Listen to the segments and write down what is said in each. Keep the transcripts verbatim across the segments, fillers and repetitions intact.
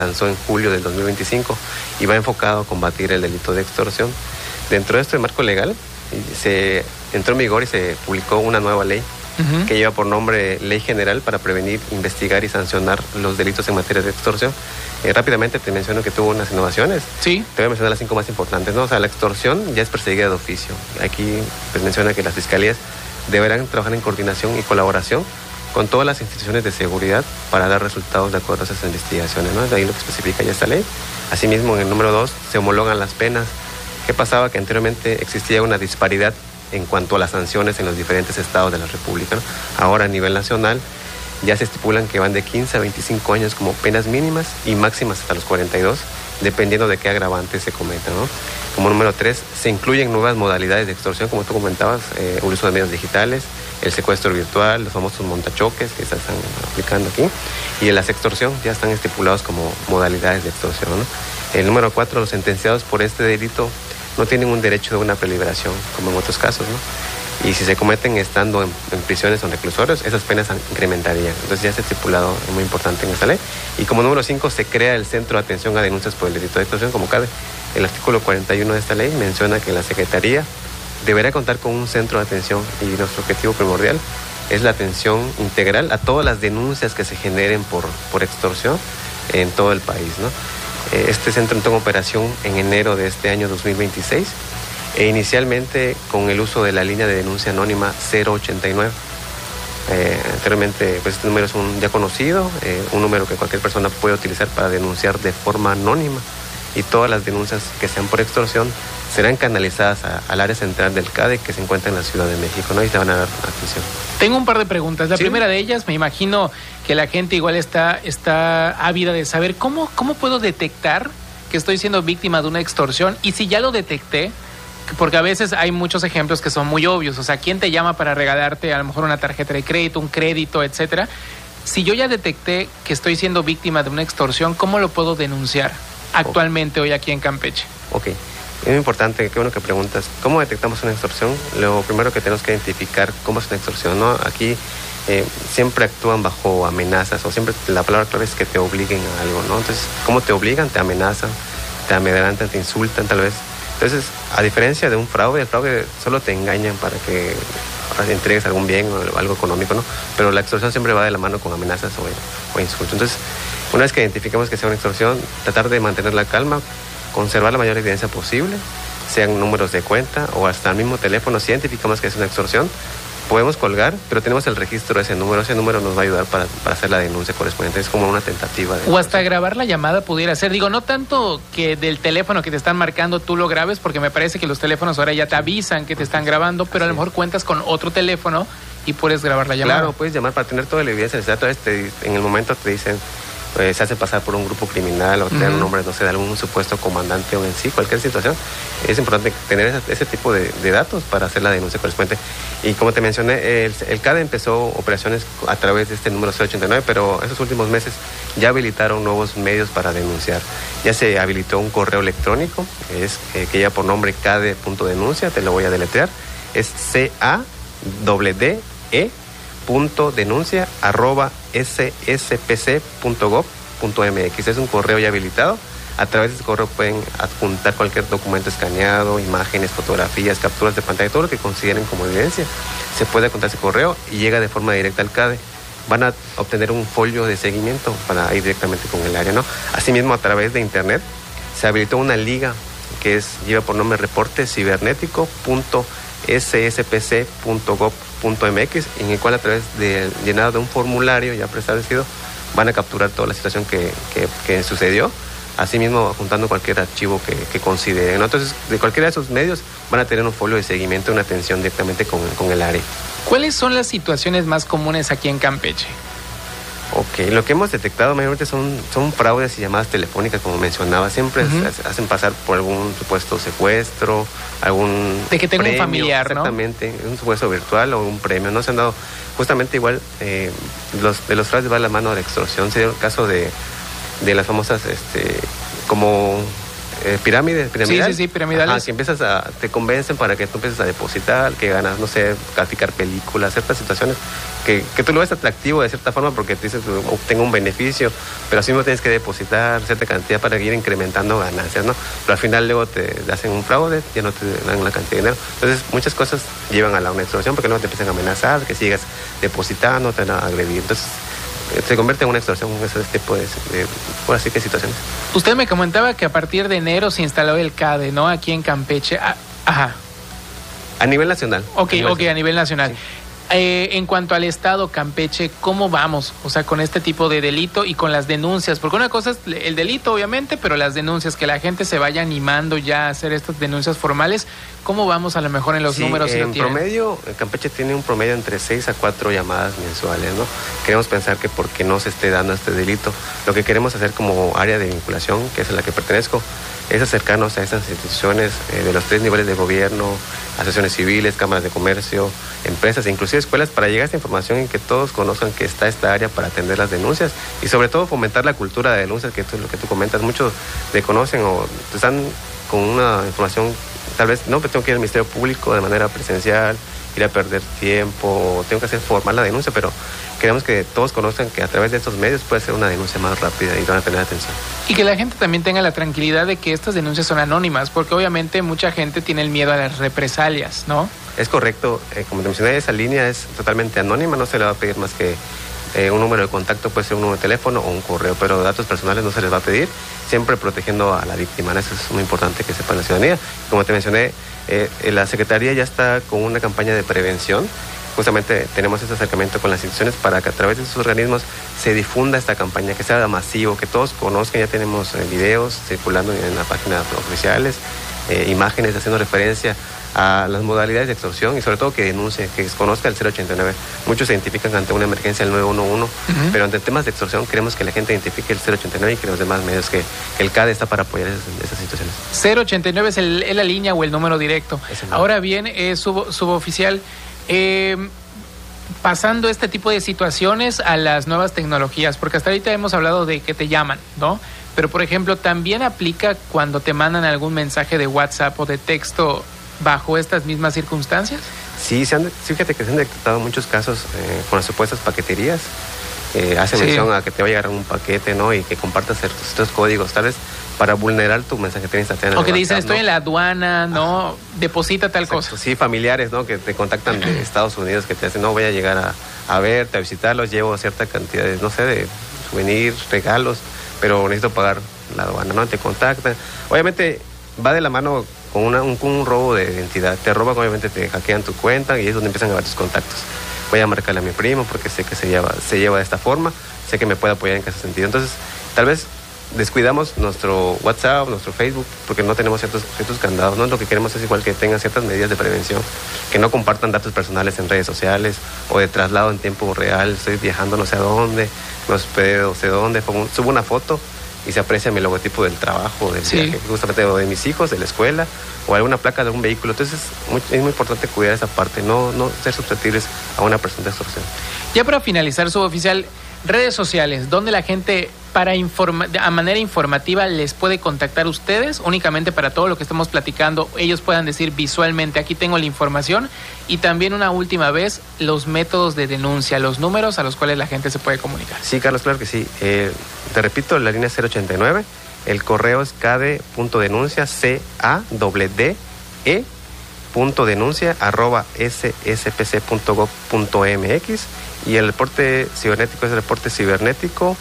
lanzó en julio del dos mil veinticinco y va enfocado a combatir el delito de extorsión. Dentro de este marco legal se entró en vigor y se publicó una nueva ley uh-huh. que lleva por nombre Ley General para prevenir, investigar y sancionar los delitos en materia de extorsión. Eh, rápidamente te menciono que tuvo unas innovaciones. Sí. Te voy a mencionar las cinco más importantes, ¿no? O sea, la extorsión ya es perseguida de oficio. Aquí pues menciona que las fiscalías deberán trabajar en coordinación y colaboración con todas las instituciones de seguridad para dar resultados de acuerdo a esas investigaciones, ¿no? De ahí lo que especifica ya esta ley. Asimismo, en el número dos, se homologan las penas. ¿Qué pasaba? Que anteriormente existía una disparidad en cuanto a las sanciones en los diferentes estados de la República, ¿no? Ahora, a nivel nacional, ya se estipulan que van de quince a veinticinco años como penas mínimas y máximas hasta los cuarenta y dos, dependiendo de qué agravante se cometa, ¿no? Como número tres, se incluyen nuevas modalidades de extorsión, como tú comentabas, eh, el uso de medios digitales, el secuestro virtual, los famosos montachoques que se están aplicando aquí, y en la extorsión ya están estipulados como modalidades de extorsión, ¿no? El número cuatro, los sentenciados por este delito no tienen un derecho de una preliberación, como en otros casos, ¿no? Y si se cometen estando en, en prisiones o en reclusorios, esas penas incrementarían. Entonces ya está estipulado, es muy importante en esta ley. Y como número cinco, se crea el Centro de Atención a Denuncias por el Delito de Extorsión, como cabe. El artículo cuarenta y uno de esta ley menciona que la Secretaría deberá contar con un centro de atención y nuestro objetivo primordial es la atención integral a todas las denuncias que se generen por, por extorsión en todo el país, ¿no? Este centro entró en operación en enero de este año dos mil veintiséis e inicialmente con el uso de la línea de denuncia anónima cero ochenta y nueve. Eh, anteriormente, pues este número es un ya conocido, eh, un número que cualquier persona puede utilizar para denunciar de forma anónima, y todas las denuncias que sean por extorsión serán canalizadas a, al área central del C A D E que se encuentra en la Ciudad de México, ¿no? Y te van a dar atención. Tengo un par de preguntas. La ¿Sí? primera de ellas, me imagino que la gente igual está, está ávida de saber cómo, cómo puedo detectar que estoy siendo víctima de una extorsión, y si ya lo detecté, porque a veces hay muchos ejemplos que son muy obvios. O sea, ¿quién te llama para regalarte a lo mejor una tarjeta de crédito, un crédito, etcétera? Si yo ya detecté que estoy siendo víctima de una extorsión, ¿cómo lo puedo denunciar actualmente hoy aquí en Campeche? Ok, es muy importante, qué bueno que preguntas. ¿Cómo detectamos una extorsión? Lo primero que tenemos que identificar cómo es una extorsión, ¿no? Aquí eh, siempre actúan bajo amenazas, o siempre la palabra clave es que te obliguen a algo, ¿no? Entonces, ¿cómo te obligan? Te amenazan, te amedrantan, te insultan tal vez. Entonces, a diferencia de un fraude, el fraude solo te engañan para que entregues algún bien o algo económico, ¿no? Pero la extorsión siempre va de la mano con amenazas o, o insultos. Entonces, una vez que identifiquemos que sea una extorsión, tratar de mantener la calma, conservar la mayor evidencia posible, sean números de cuenta o hasta el mismo teléfono. Si identificamos que es una extorsión, podemos colgar, pero tenemos el registro de ese número. Ese número nos va a ayudar para, para hacer la denuncia correspondiente. Es como una tentativa de... O hasta grabar la llamada pudiera ser. Digo, no tanto que del teléfono que te están marcando tú lo grabes, porque me parece que los teléfonos ahora ya te avisan que te están grabando, pero a lo mejor cuentas con otro teléfono y puedes grabar la llamada. Claro, puedes llamar para tener toda la evidencia necesaria. Te, en el momento te dicen... Pues, se hace pasar por un grupo criminal o tener uh-huh. un nombre, no sé, de algún supuesto comandante o en sí, cualquier situación. Es importante tener ese, ese tipo de, de datos para hacer la denuncia correspondiente. Y como te mencioné, el, el C A D E empezó operaciones a través de este número cero ochenta y nueve, pero esos últimos meses ya habilitaron nuevos medios para denunciar. Ya se habilitó un correo electrónico, es, eh, que lleva por nombre cade punto denuncia, te lo voy a deletrear, es C A D D E punto denuncia arroba s s p c punto gov punto m x. Es un correo ya habilitado. A través de ese correo pueden adjuntar cualquier documento escaneado, imágenes, fotografías, capturas de pantalla, todo lo que consideren como evidencia. Se puede adjuntar ese correo y llega de forma directa al C A D E. Van a obtener un folio de seguimiento para ir directamente con el área, ¿no? Asimismo, a través de internet se habilitó una liga que es, lleva por nombre reporte cibernético punto s s p c punto gov punto m x, en el cual a través del llenado de un formulario ya preestablecido van a capturar toda la situación que, que, que sucedió, asimismo juntando cualquier archivo que, que consideren, ¿no? Entonces, de cualquiera de esos medios van a tener un folio de seguimiento, una atención directamente con, con el área. ¿Cuáles son las situaciones más comunes aquí en Campeche? Ok, lo que hemos detectado mayormente son, son fraudes y llamadas telefónicas, como mencionaba. Siempre uh-huh. hacen pasar por algún supuesto secuestro, algún de que tenga premio, un familiar, exactamente, ¿no? Un supuesto virtual o un premio. No se han dado justamente igual, eh, los, de los fraudes va la mano de la extorsión. Se dio el caso de, de las famosas, este, como Eh, pirámides, piramidal. Sí, sí, sí, piramidales. Ajá, que empiezas a, te convencen para que tú empieces a depositar, que ganas, no sé, calificar películas, ciertas situaciones, que, que tú lo ves atractivo de cierta forma porque te dices, obtengo un beneficio, pero así mismo tienes que depositar cierta cantidad para ir incrementando ganancias, ¿no? Pero al final luego te hacen un fraude, ya no te dan la cantidad de dinero. Entonces muchas cosas llevan a la una extorsión porque luego te empiezan a amenazar, que sigas depositando, te van a agredir. Entonces se convierte en una extorsión, ese tipo de, de, por así que situaciones. Usted me comentaba que a partir de enero se instaló el CADE, ¿no? Aquí en Campeche. Ah, ajá. A nivel nacional. Ok, a nivel ok, nacional. a nivel nacional. Sí. Eh, en cuanto al Estado Campeche, ¿cómo vamos? O sea, con este tipo de delito y con las denuncias. Porque una cosa es el delito, obviamente, pero las denuncias, que la gente se vaya animando ya a hacer estas denuncias formales. ¿Cómo vamos a lo mejor en los sí, números? Si en lo tienen? promedio, Campeche tiene un promedio entre seis a cuatro llamadas mensuales, ¿no? Queremos pensar que porque no se esté dando este delito, lo que queremos hacer como área de vinculación, que es a la que pertenezco, es acercarnos a estas instituciones eh, de los tres niveles de gobierno, asociaciones civiles, cámaras de comercio, empresas e inclusive escuelas, para llegar a esta información y que todos conozcan que está esta área para atender las denuncias y sobre todo fomentar la cultura de denuncias, que es lo que tú comentas. Muchos desconocen o están con una información, tal vez, no, pero tengo que ir al Ministerio Público de manera presencial, ir a perder tiempo, tengo que hacer formal la denuncia, pero queremos que todos conozcan que a través de estos medios puede ser una denuncia más rápida y van a tener atención. Y que la gente también tenga la tranquilidad de que estas denuncias son anónimas, porque obviamente mucha gente tiene el miedo a las represalias, ¿no? Es correcto, eh, como te mencioné, esa línea es totalmente anónima, no se le va a pedir más que eh, un número de contacto, puede ser un número de teléfono o un correo, pero datos personales no se les va a pedir, siempre protegiendo a la víctima, ¿no? Eso es muy importante que sepa la ciudadanía. Como te mencioné, eh, la Secretaría ya está con una campaña de prevención. Justamente tenemos este acercamiento con las instituciones para que a través de sus organismos se difunda esta campaña, que sea masivo, que todos conozcan. Ya tenemos eh, videos circulando en la página oficiales, eh, imágenes haciendo referencia a las modalidades de extorsión y sobre todo que denuncie, que conozca el cero ochenta y nueve. Muchos se identifican ante una emergencia el nueve uno uno, uh-huh. pero ante temas de extorsión queremos que la gente identifique el cero ochenta y nueve y que los demás medios, que, que el CADE está para apoyar esas, esas situaciones. cero ochenta y nueve es, el, es la línea o el número directo. Ahora bien, eh, sub, suboficial, eh, pasando este tipo de situaciones a las nuevas tecnologías, porque hasta ahorita hemos hablado de que te llaman, ¿no? Pero, por ejemplo, también aplica cuando te mandan algún mensaje de WhatsApp o de texto bajo estas mismas circunstancias. Sí, se han, fíjate que se han detectado muchos casos eh, con las supuestas paqueterías. Eh, hace sí. mención a que te va a llegar un paquete, ¿no? Y que compartas ciertos, ciertos códigos, tal vez para vulnerar tu mensajería instantánea. O que te dicen, estoy ¿no? en la aduana, ¿no? Ajá. Deposita tal Exacto. cosa. Sí, familiares, ¿no? Que te contactan de Estados Unidos, que te dicen, no, voy a llegar a, a verte, a visitarlos, llevo cierta cantidad de, no sé, de souvenirs, regalos, pero necesito pagar la aduana, ¿no? Te contactan. Obviamente va de la mano con, una, un, con un robo de identidad. Te roban, obviamente te hackean tu cuenta y es donde empiezan a ver tus contactos. Voy a marcarle a mi primo porque sé que se lleva, se lleva de esta forma, sé que me puede apoyar en ese sentido. Entonces, tal vez descuidamos nuestro WhatsApp, nuestro Facebook, porque no tenemos ciertos, ciertos candados, ¿no? Lo que queremos es igual que tengan ciertas medidas de prevención, que no compartan datos personales en redes sociales o de traslado en tiempo real. Estoy viajando no sé a dónde, no sé, no sé dónde, subo una foto y se aprecia mi logotipo del trabajo, del sí. viaje, justamente o de mis hijos, de la escuela, o alguna placa de algún vehículo. Entonces es muy, es muy importante cuidar esa parte, no, no ser susceptibles a una presunta extorsión. Ya para finalizar, suboficial, redes sociales, donde la gente para informa a manera informativa les puede contactar ustedes, únicamente para todo lo que estamos platicando, ellos puedan decir visualmente, aquí tengo la información, y también una última vez, los métodos de denuncia, los números a los cuales la gente se puede comunicar. Sí, Carlos, claro que sí. Eh, te repito, la línea cero ochenta y nueve, el correo es cade.denuncia, C A D D E punto denuncia arroba s s p c punto gov punto m x, y el reporte cibernético es el reporte cibernético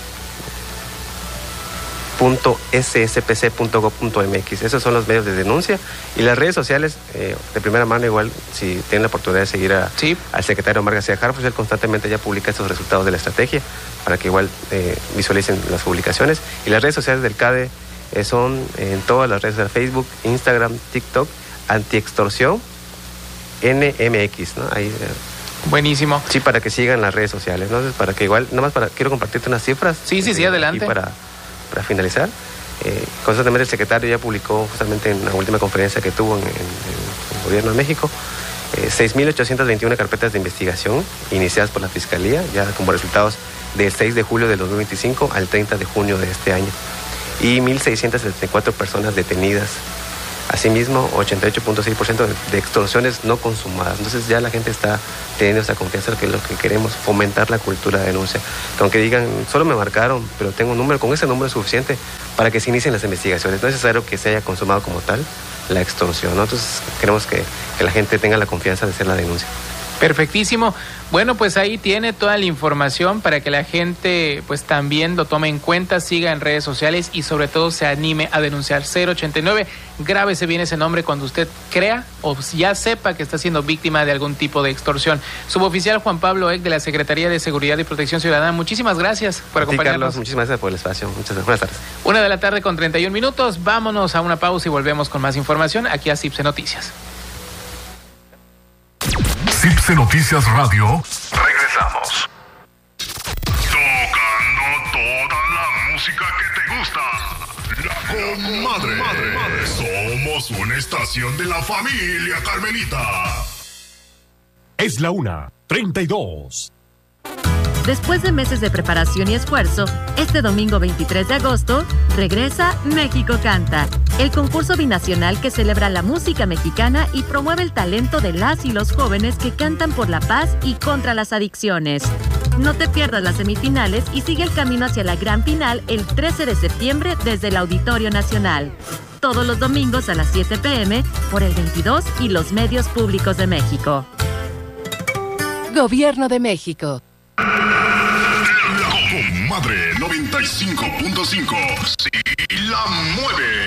punto s s p c punto gov punto m x. Esos son los medios de denuncia. Y las redes sociales, eh, de primera mano, igual, si tienen la oportunidad de seguir a, sí. al secretario Omar García Harfuch, él constantemente ya publica estos resultados de la estrategia para que igual eh, visualicen las publicaciones. Y las redes sociales del CADE eh, son en todas las redes de Facebook, Instagram, TikTok, Antiextorsión N M X, ¿no? Ahí, eh, buenísimo. Sí, para que sigan las redes sociales, ¿no? Entonces, para que igual, nada más para, quiero compartirte unas cifras. Sí, sí, sí, adelante. Para, para finalizar, eh, constantemente el secretario ya publicó justamente en la última conferencia que tuvo en, en, en el Gobierno de México, eh, seis mil ochocientas veintiuna carpetas de investigación iniciadas por la Fiscalía, ya como resultados del seis de julio del dos mil veinticinco al treinta de junio de este año. y mil seiscientas setenta y cuatro personas detenidas. Asimismo, ochenta y ocho punto seis por ciento de, de extorsiones no consumadas. Entonces ya la gente está teniendo esa confianza, que es lo que queremos, fomentar la cultura de denuncia. Que aunque digan, solo me marcaron, pero tengo un número, con ese número es suficiente para que se inicien las investigaciones. No es necesario que se haya consumado como tal la extorsión, ¿no? Entonces queremos que, que la gente tenga la confianza de hacer la denuncia. Perfectísimo. Bueno, pues ahí tiene toda la información para que la gente pues también lo tome en cuenta, siga en redes sociales y sobre todo se anime a denunciar. Cero ochenta y nueve, grábese bien ese nombre cuando usted crea o ya sepa que está siendo víctima de algún tipo de extorsión. Suboficial Juan Pablo Eck de la Secretaría de Seguridad y Protección Ciudadana, muchísimas gracias por acompañarnos. Sí, Carlos, muchísimas gracias por el espacio. Muchas buenas tardes. Una de la tarde con treinta y un minutos, vámonos a una pausa y volvemos con más información aquí a CIPSE Noticias. CIPSE Noticias Radio. Regresamos. Tocando toda la música que te gusta. La Comadre. Madre. Somos una estación de la familia Carmelita. Es la una, treinta y dos. Después de meses de preparación y esfuerzo, este domingo veintitrés de agosto, regresa México Canta, el concurso binacional que celebra la música mexicana y promueve el talento de las y los jóvenes que cantan por la paz y contra las adicciones. No te pierdas las semifinales y sigue el camino hacia la gran final el trece de septiembre desde el Auditorio Nacional. Todos los domingos a las siete pe eme por el veintidós y los medios públicos de México. Gobierno de México. La Comadre noventa y cinco punto cinco. Sí, la mueve.